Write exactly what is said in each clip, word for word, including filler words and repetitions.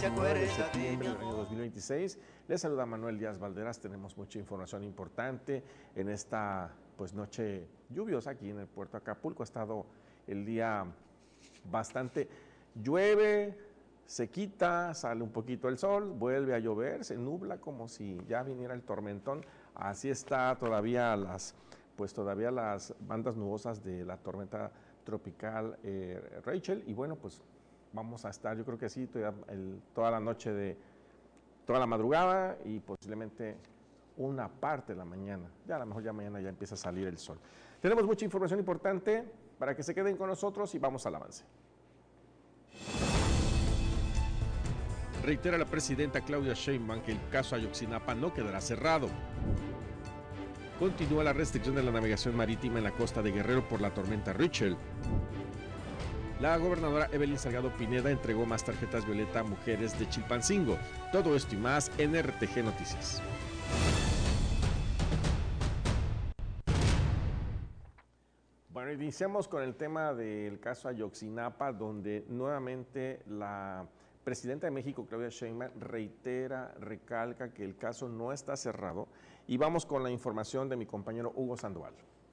diecinueve de septiembre del año dos mil veintiséis. Les saluda Manuel Díaz Valderas. Tenemos mucha información importante en esta pues noche lluviosa aquí en el puerto de Acapulco. Ha estado el día bastante, llueve, se quita, sale un poquito el sol, vuelve a llover, se nubla como si ya viniera el tormentón. Así está todavía las, pues todavía las bandas nubosas de la tormenta tropical eh, Rachel, y bueno, pues vamos a estar, yo creo que sí, toda, el, toda la noche de, toda la madrugada y posiblemente una parte de la mañana. Ya a lo mejor ya mañana ya empieza a salir el sol. Tenemos mucha información importante para que se queden con nosotros y vamos al avance. Reitera la presidenta Claudia Sheinbaum que el caso Ayotzinapa no quedará cerrado. Continúa la restricción de la navegación marítima en la costa de Guerrero por la tormenta Rachel. La gobernadora Evelyn Salgado Pineda entregó más tarjetas violeta a mujeres de Chilpancingo. Todo esto y más en R T G Noticias. Bueno, iniciamos con el tema del caso Ayotzinapa, donde nuevamente la presidenta de México, Claudia Sheinbaum, reitera, recalca que el caso no está cerrado. Y vamos con la información de mi compañero Hugo Sandoval.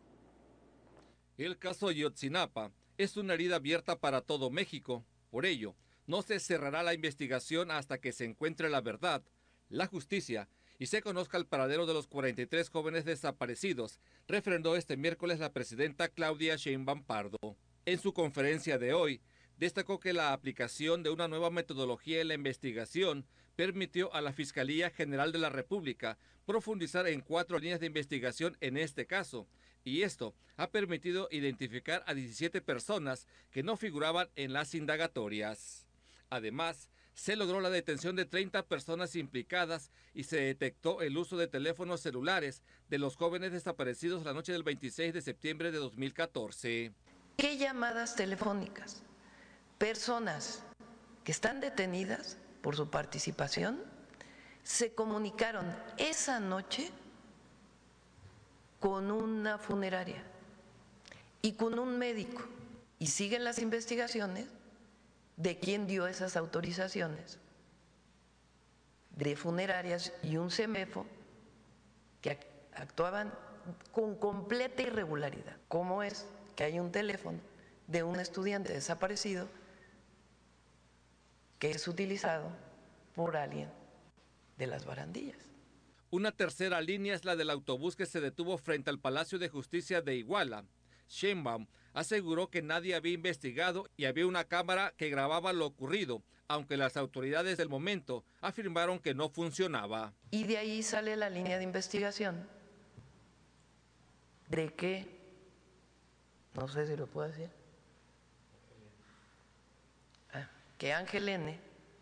El caso Ayotzinapa es una herida abierta para todo México. Por ello, no se cerrará la investigación hasta que se encuentre la verdad, la justicia y se conozca el paradero de los cuarenta y tres jóvenes desaparecidos, refrendó este miércoles la presidenta Claudia Sheinbaum Pardo. En su conferencia de hoy, destacó que la aplicación de una nueva metodología en la investigación permitió a la Fiscalía General de la República profundizar en cuatro líneas de investigación en este caso, y esto ha permitido identificar a diecisiete personas que no figuraban en las indagatorias. Además, se logró la detención de treinta personas implicadas y se detectó el uso de teléfonos celulares de los jóvenes desaparecidos la noche del veintiséis de septiembre de dos mil catorce. ¿Qué llamadas telefónicas? Personas que están detenidas por su participación se comunicaron esa noche con una funeraria y con un médico, y siguen las investigaciones de quién dio esas autorizaciones de funerarias y un CEMEFO que actuaban con completa irregularidad. ¿Cómo es que hay un teléfono de un estudiante desaparecido que es utilizado por alguien de las barandillas? Una tercera línea es la del autobús que se detuvo frente al Palacio de Justicia de Iguala. Sheinbaum aseguró que nadie había investigado y había una cámara que grababa lo ocurrido, aunque las autoridades del momento afirmaron que no funcionaba. Y de ahí sale la línea de investigación de que, no sé si lo puedo decir, que Ángel N.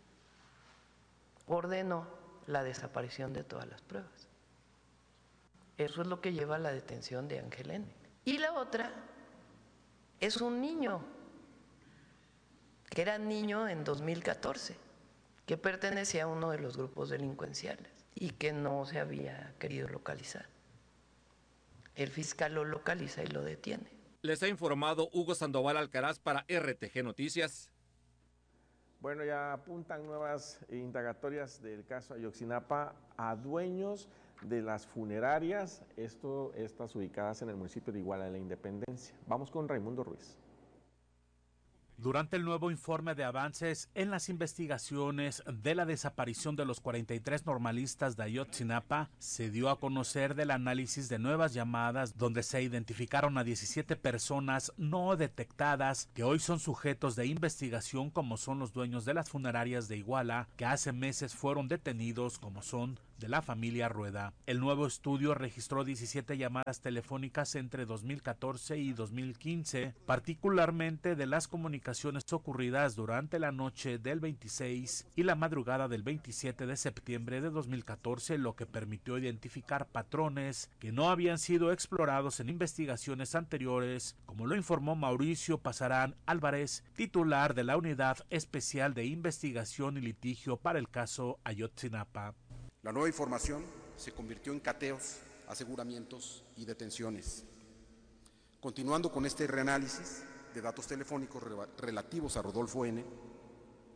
ordenó la desaparición de todas las pruebas. Eso es lo que lleva a la detención de Ángel N. Y la otra es un niño, que era niño en dos mil catorce, que pertenecía a uno de los grupos delincuenciales y que no se había querido localizar. El fiscal lo localiza y lo detiene. Les ha informado Hugo Sandoval Alcaraz para R T G Noticias. Bueno, ya apuntan nuevas indagatorias del caso Ayotzinapa a dueños de las funerarias, esto, estas ubicadas en el municipio de Iguala de la Independencia. Vamos con Raimundo Ruiz. Durante el nuevo informe de avances en las investigaciones de la desaparición de los cuarenta y tres normalistas de Ayotzinapa, se dio a conocer del análisis de nuevas llamadas donde se identificaron a diecisiete personas no detectadas que hoy son sujetos de investigación, como son los dueños de las funerarias de Iguala, que hace meses fueron detenidos, como son de la familia Rueda. El nuevo estudio registró diecisiete llamadas telefónicas entre dos mil catorce y dos mil quince, particularmente de las comunicaciones ocurridas durante la noche del veintiséis y la madrugada del veintisiete de septiembre de dos mil catorce, lo que permitió identificar patrones que no habían sido explorados en investigaciones anteriores, como lo informó Mauricio Pasarán Álvarez, titular de la Unidad Especial de Investigación y Litigio para el caso Ayotzinapa. La nueva información se convirtió en cateos, aseguramientos y detenciones. Continuando con este reanálisis de datos telefónicos relativos a Rodolfo N.,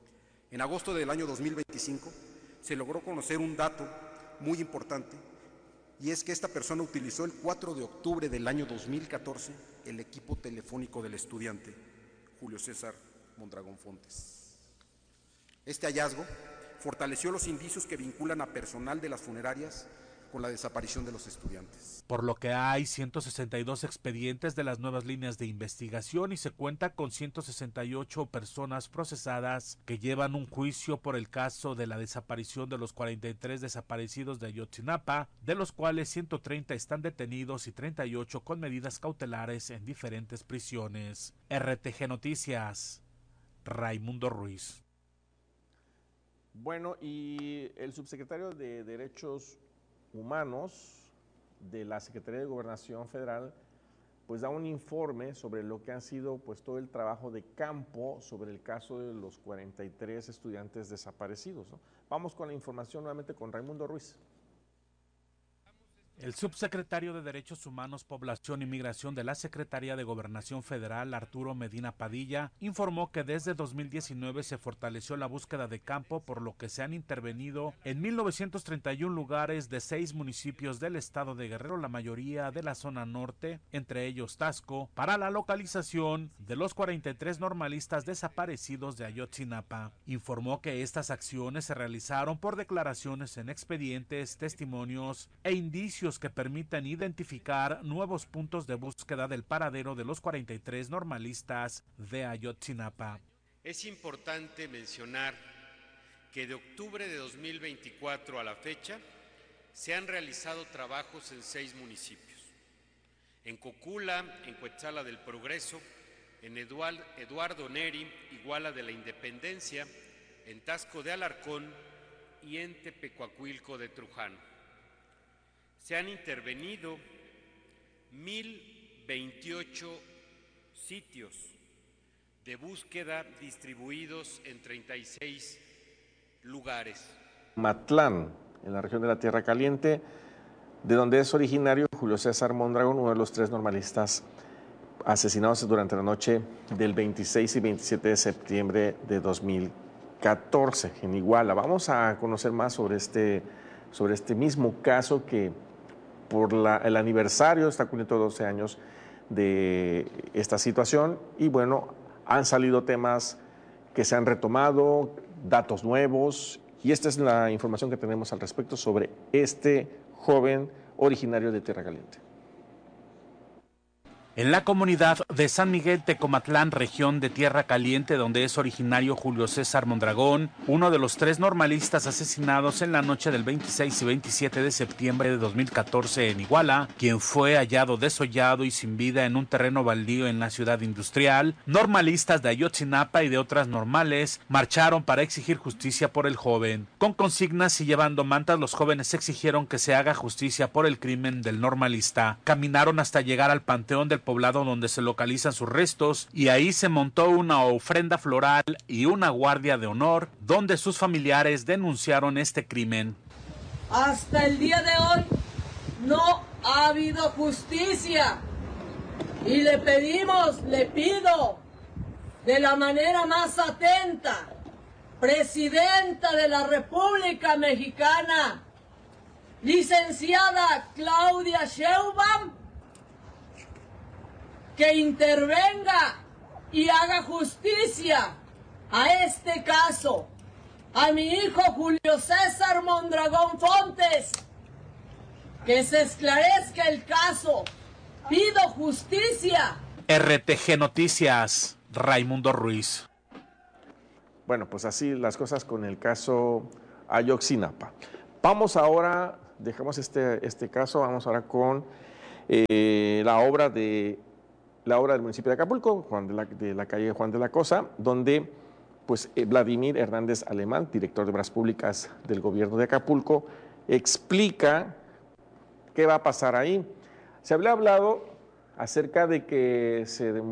En agosto del año dos mil veinticinco se logró conocer un dato muy importante, y es que esta persona utilizó el cuatro de octubre del año dos mil catorce el equipo telefónico del estudiante Julio César Mondragón Fontes. Este hallazgo fortaleció los indicios que vinculan a personal de las funerarias con la desaparición de los estudiantes. Por lo que hay ciento sesenta y dos expedientes de las nuevas líneas de investigación y se cuenta con ciento sesenta y ocho personas procesadas que llevan un juicio por el caso de la desaparición de los cuarenta y tres desaparecidos de Ayotzinapa, de los cuales ciento treinta están detenidos y treinta y ocho con medidas cautelares en diferentes prisiones. R T G Noticias, Raimundo Ruiz. Bueno, y el subsecretario de Derechos Humanos de la Secretaría de Gobernación Federal pues da un informe sobre lo que ha sido pues todo el trabajo de campo sobre el caso de los cuarenta y tres estudiantes desaparecidos, ¿no? Vamos con la información nuevamente con Raimundo Ruiz. El subsecretario de Derechos Humanos, Población y Migración de la Secretaría de Gobernación Federal, Arturo Medina Padilla, informó que desde dos mil diecinueve se fortaleció la búsqueda de campo, por lo que se han intervenido en mil novecientos treinta y uno lugares de seis municipios del estado de Guerrero, la mayoría de la zona norte, entre ellos Taxco, para la localización de los cuarenta y tres normalistas desaparecidos de Ayotzinapa. Informó que estas acciones se realizaron por declaraciones en expedientes, testimonios e indicios que permitan identificar nuevos puntos de búsqueda del paradero de los cuarenta y tres normalistas de Ayotzinapa. Es importante mencionar que de octubre de dos mil veinticuatro a la fecha se han realizado trabajos en seis municipios: en Cocula, en Cuetzala del Progreso, en Eduardo Neri, Iguala de la Independencia, en Taxco de Alarcón y en Tepecuacuilco de Trujano. Se han intervenido mil veintiocho sitios de búsqueda distribuidos en treinta y seis lugares. Matlán, en la región de la Tierra Caliente, de donde es originario Julio César Mondragón, uno de los tres normalistas asesinados durante la noche del veintiséis y veintisiete de septiembre de dos mil catorce en Iguala. Vamos a conocer más sobre este, sobre este mismo caso que por la, el aniversario, está cumpliendo doce años de esta situación y bueno, han salido temas que se han retomado, datos nuevos y esta es la información que tenemos al respecto sobre este joven originario de Tierra Caliente. En la comunidad de San Miguel Tecomatlán, región de Tierra Caliente, donde es originario Julio César Mondragón, uno de los tres normalistas asesinados en la noche del veintiséis y veintisiete de septiembre de dos mil catorce en Iguala, quien fue hallado desollado y sin vida en un terreno baldío en la ciudad industrial, normalistas de Ayotzinapa y de otras normales marcharon para exigir justicia por el joven. Con consignas y llevando mantas, los jóvenes exigieron que se haga justicia por el crimen del normalista. Caminaron hasta llegar al panteón del poblado donde se localizan sus restos y ahí se montó una ofrenda floral y una guardia de honor donde sus familiares denunciaron este crimen. Hasta el día de hoy no ha habido justicia y le pedimos, le pido de la manera más atenta, Presidenta de la República Mexicana, licenciada Claudia Sheinbaum, que intervenga y haga justicia a este caso, a mi hijo Julio César Mondragón Fontes, que se esclarezca el caso, pido justicia. R T G Noticias, Raimundo Ruiz. Bueno, pues así las cosas con el caso Ayotzinapa. Vamos ahora, dejamos este, este caso, vamos ahora con eh, la obra de la obra del municipio de Acapulco, Juan de, la, de la calle Juan de la Cosa, donde pues, eh, Vladimir Hernández Alemán, director de Obras Públicas del gobierno de Acapulco, explica qué va a pasar ahí. Se había hablado acerca de que se